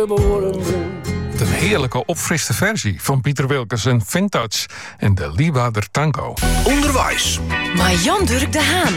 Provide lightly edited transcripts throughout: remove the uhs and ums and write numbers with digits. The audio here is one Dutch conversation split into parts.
Een heerlijke opfriste versie van Pieter Wilkes en Vintage en de Liba der Tango. Onderwijs. Maar Jan-Dirk de Haan.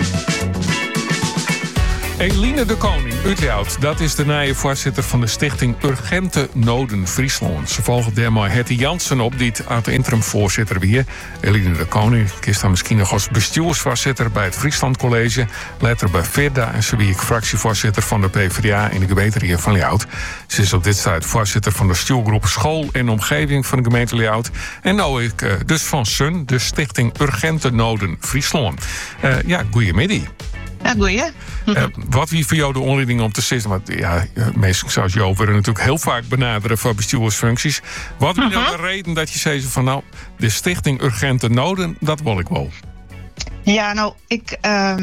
Eline de Koning, Utrecht, dat is de nieuwe voorzitter van de stichting Urgente Noden Friesland. Ze volgen daarmee Hetty Jansen op, die het aan de interim-voorzitter weer. Eline de Koning is dan misschien nog als bestuursvoorzitter bij het Friesland College, later bij Verda en ze wie ik fractievoorzitter van de PvdA in de gemeente hier van Liout. Ze is op dit tijd voorzitter van de stuurgroep School en Omgeving van de gemeente Liout. En nou ik dus van SUN, de stichting Urgente Noden Friesland. Goedemiddag. Ja, goeie. Wat wie voor jou de onleiding om te zitten? Want ja, mensen zoals jou worden natuurlijk heel vaak benaderen voor bestuursfuncties. Wat is nou de reden dat je zei van nou, de stichting Urgente Noden, dat wil ik wel? Ja, nou, ik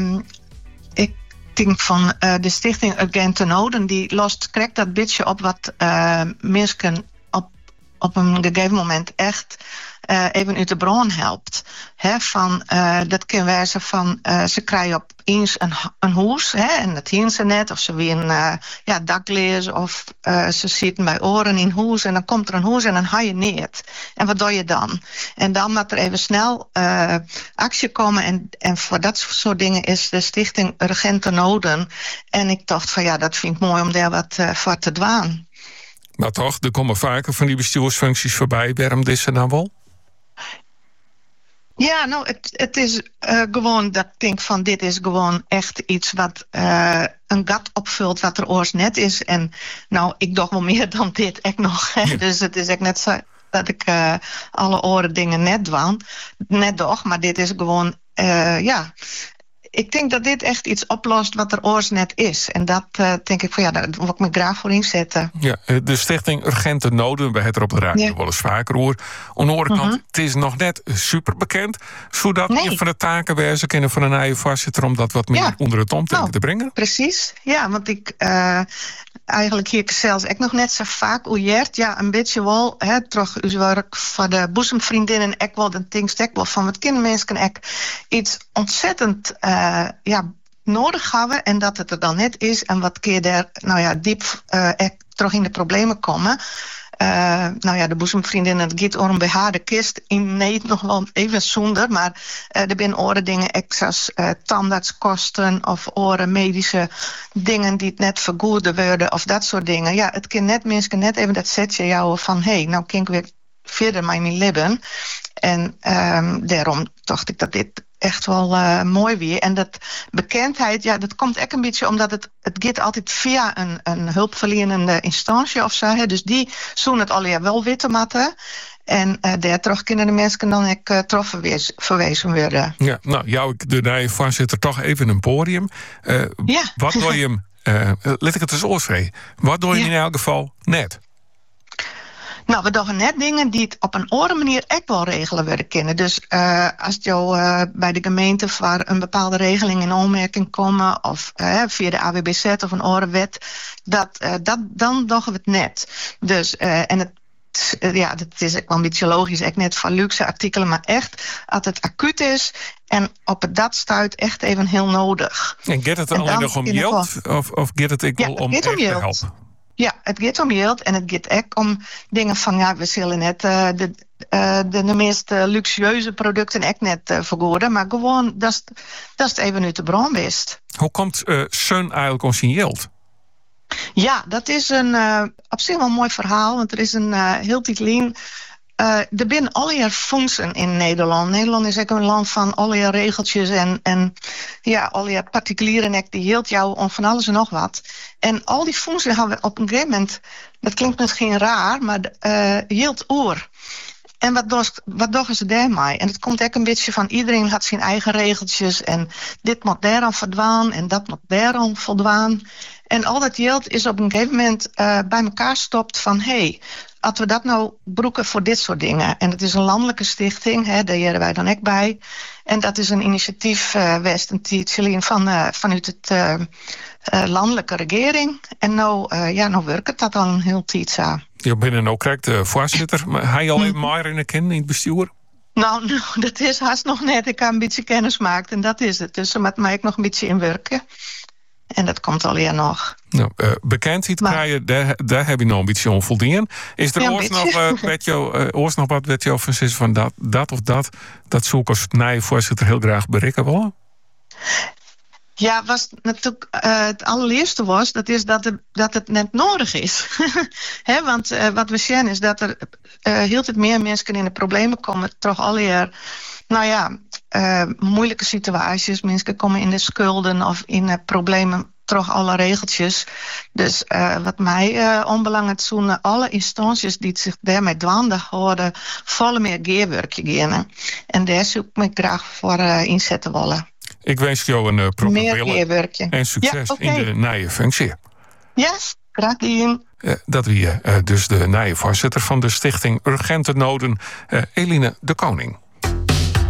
denk van de stichting Urgente Noden, die lost correct dat beetje op wat mensen op een gegeven moment echt even uit de bron helpt. Dat kan wijzen van ze krijgen op eens een huis en dat zien ze net, of ze weer dakleers of ze zitten bij oren in huis en dan komt er een huis en dan ga je neer. En wat doe je dan? En dan moet er even snel actie komen en voor dat soort dingen is de stichting Urgente Noden. En ik dacht van ja, dat vind ik mooi om daar wat voor te doen. Maar toch, er komen vaker van die bestuursfuncties voorbij. Waarom is ze dan wel? Ja, nou, het is gewoon dat ik denk van dit is gewoon echt iets wat een gat opvult wat er oors net is. En nou, ik doe wel meer dan dit echt nog. Hè. Dus het is echt net zo dat ik alle oren dingen net doe. Maar dit is gewoon, ik denk dat dit echt iets oplost wat er oors net is. En dat denk ik van ja, daar wil ik me graag voor inzetten. Ja, de stichting Urgente Noden, we hebben er op de radio wel eens vaker hoor. Aan de andere kant, het is nog net super bekend. Zou dat een van de taken wezen kunnen van een nieuwe voorzitter om dat wat meer onder het omdenken te brengen? Precies, ja, want ik eigenlijk hier zelfs ik nog net zo vaak oejeerd. Ja, een beetje wel, terug uw werk van de boezemvriendinnen, ik wel, dan denk ik wel van wat kindermensen ik iets ontzettend nodig hebben en dat het er dan net is en wat keer daar diep terug in de problemen komen. De boezemvriendinnen, het gaat om behaarde kist. In Nederland nog wel even zonder, maar er zijn oren dingen, zoals tandartskosten of oren medische dingen die het net vergoeden worden of dat soort dingen. Ja, het kan net mensen net even dat setje jou van nou kan ik weer verder met mijn leven. En daarom dacht ik dat dit echt wel mooi weer. En dat bekendheid, dat komt echt een beetje omdat het gaat altijd via een hulpverlenende instantie of zo. Dus die zullen het al wel weten matten. En daar terug kunnen de mensen dan ook terug verwezen worden. Ja, nou, jou, de voorzitter, toch even een podium. Wat doe je hem, let ik het eens oorspreken, wat doe je in elk geval net? Nou, we doen net dingen die het op een andere manier echt wel regelen worden kunnen. Dus als je bij de gemeente voor een bepaalde regeling in aanmerking komen of via de AWBZ of een andere wet, dan doen we het net. Dus dat is ook wel een beetje logisch, echt net van luxe artikelen, maar echt als het acuut is en op het dat stuit echt even heel nodig. En gaat het alleen nog om geld of gaat het ook wel om echt te helpen? Ja, het gaat om geld en het gaat ook om dingen van we zullen net de meest luxueuze producten echt net vergoeden, maar gewoon dat is even uit de bron wist. Hoe komt SUN eigenlijk om zijn geld? Ja, dat is op zich wel een mooi verhaal, want er is een heel titel. Er zijn allerlei fondsen in Nederland. Nederland is ook een land van allerlei regeltjes en allerlei particulieren die hield jou om van alles en nog wat. En al die fondsen hebben we op een gegeven moment, dat klinkt misschien raar, maar hield oor. En wat doen ze daarmee? En het komt ook een beetje van iedereen had zijn eigen regeltjes en dit moet daaraan verdwaan en dat moet daaraan voldwaan. En al dat geld is op een gegeven moment bij elkaar stopt van als we dat nou broeken voor dit soort dingen. En het is een landelijke stichting, daar jaren wij dan ook bij. En dat is een initiatief vanuit het landelijke regering. En nou werkt het dat al een heel tijd zo. Je bent ook correct voorzitter. Maar hij al even maar in het bestuur? Nou, dat is haast nog net. Ik heb een beetje kennis gemaakt en dat is het. Dus er moet mij ook nog een beetje in werken. En dat komt alweer nog. Nou, bekendheid krijgen, daar heb je nog een beetje aan voldien. Is er oors nog wat met jou van dat of dat zoek als voorzitter heel graag bereiken willen? Ja, was natuurlijk het allereerste was, dat is dat het net nodig is. Want wat we zien is dat er heel veel meer mensen in de problemen komen, toch alweer, moeilijke situaties. Mensen komen in de schulden of in problemen, toch alle regeltjes. Dus wat mij onbelangrijk zoen, alle instanties die zich daarmee dwanden houden, volle meer geerwerkje gaan. En daar zoek ik me graag voor inzetten willen. Ik wens jou een proper en succes in de nieuwe functie. Ja, graag gedaan. Dat wie dus de nieuwe voorzitter van de Stichting Urgente Noden, Eline de Koning.